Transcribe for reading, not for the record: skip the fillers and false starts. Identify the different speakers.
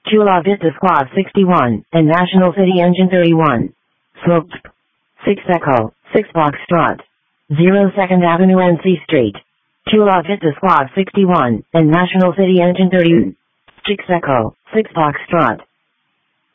Speaker 1: Chula Vista Squad 61, and National City Engine 31. Slope 6 Echo, 6 Foxtrot. 0 2nd Avenue NC Street. Chula Vista Squad 61, and National City Engine 30. 6 Echo, 6 Foxtrot.